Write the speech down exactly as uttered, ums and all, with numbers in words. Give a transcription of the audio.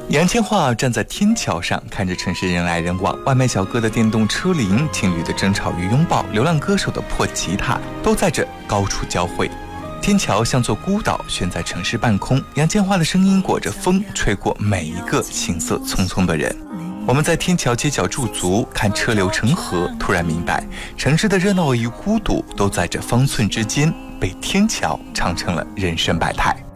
杨千嬅站在天桥上，看着城市人来人往，外卖小哥的电动车铃，情侣的争吵与拥抱，流浪歌手的破吉他，都在这高处交汇。天桥像座孤岛，悬在城市半空，杨千嬅的声音裹着风，吹过每一个行色匆匆的人。我们在天桥街角驻足，看车流成河，突然明白，城市的热闹与孤独，都在这方寸之间，被天桥唱成了人生百态。